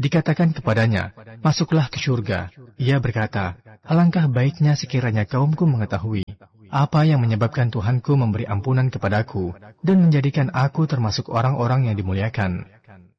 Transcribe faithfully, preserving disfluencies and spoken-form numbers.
Dikatakan kepadanya, masuklah ke surga. Ia berkata, alangkah baiknya sekiranya kaumku mengetahui apa yang menyebabkan Tuhanku memberi ampunan kepadaku dan menjadikan aku termasuk orang-orang yang dimuliakan.